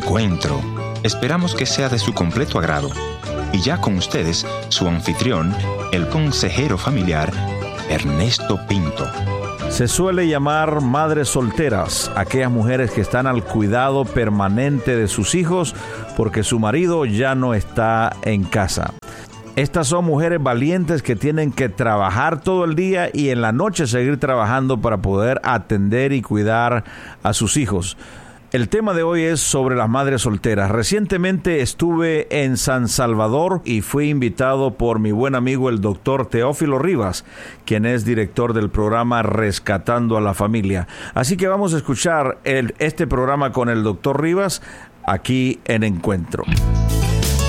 Encuentro. Esperamos que sea de su completo agrado. Y ya con ustedes, su anfitrión, el consejero familiar, Ernesto Pinto. Se suele llamar madres solteras, aquellas mujeres que están al cuidado permanente de sus hijos porque su marido ya no está en casa. Estas son mujeres valientes que tienen que trabajar todo el día y en la noche seguir trabajando para poder atender y cuidar a sus hijos. El tema de hoy es sobre las madres solteras. Recientemente estuve en San Salvador y fui invitado por mi buen amigo el doctor Teófilo Rivas, quien es director del programa Rescatando a la Familia. Así que vamos a escuchar este programa con el doctor Rivas aquí en Encuentro.